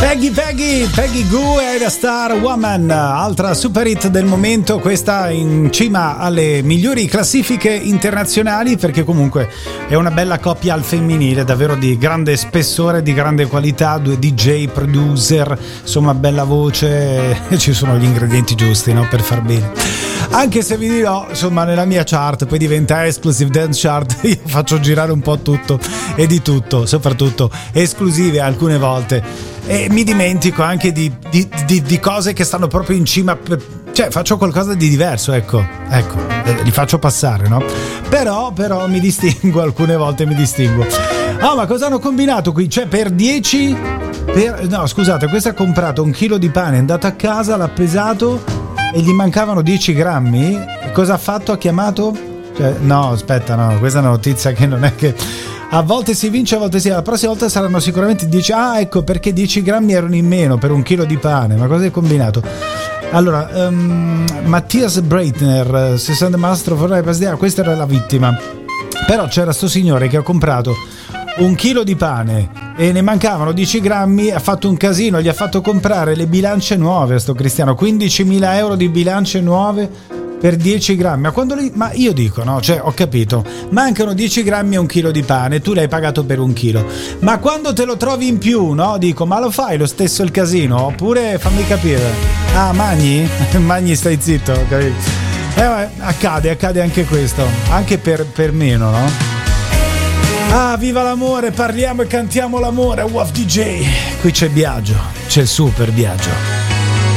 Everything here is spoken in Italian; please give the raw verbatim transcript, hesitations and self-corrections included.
Peggy Peggy, Peggy Gou e la Star Woman, altra super hit del momento, questa in cima alle migliori classifiche internazionali, perché comunque è una bella coppia al femminile, davvero di grande spessore, di grande qualità, due D J, producer, insomma bella voce, ci sono gli ingredienti giusti, no, per far bene. Anche se vi dirò, insomma, nella mia chart poi diventa Exclusive Dance Chart, io faccio girare un po' tutto e di tutto, soprattutto esclusive alcune volte, e mi dimentico anche di, di, di, di cose che stanno proprio in cima, cioè faccio qualcosa di diverso, ecco, ecco, li faccio passare, no? Però, però mi distingo, alcune volte mi distingo. Ah, ma cosa hanno combinato qui? Cioè per dieci, per, no scusate, questo ha comprato un chilo di pane, è andato a casa, l'ha pesato e gli mancavano dieci grammi. Cosa ha fatto? Ha chiamato? Cioè, no, aspetta, no, questa è una notizia che non è che a volte si vince, a volte si. La prossima volta saranno sicuramente dieci. Ah, ecco perché dieci grammi erano in meno per un chilo di pane. Ma cosa hai combinato? Allora, um, Mattias Breitner, sessanta mastro Ferrari Pasdià, questa era la vittima. Però c'era sto signore che ha comprato un chilo di pane e ne mancavano dieci grammi, ha fatto un casino, gli ha fatto comprare le bilance nuove a sto Cristiano, quindicimila euro di bilance nuove per dieci grammi. Ma quando li, ma io dico, no, cioè ho capito, mancano dieci grammi e un chilo di pane, tu l'hai pagato per un chilo, ma quando te lo trovi in più, no, dico, ma lo fai lo stesso il casino? Oppure fammi capire, ah, magni? Magni, stai zitto, capito? Eh, accade, accade anche questo, anche per, per meno, no? Ah, viva l'amore, parliamo e cantiamo l'amore, W A F D J. Qui c'è Biagio, c'è il super Biagio.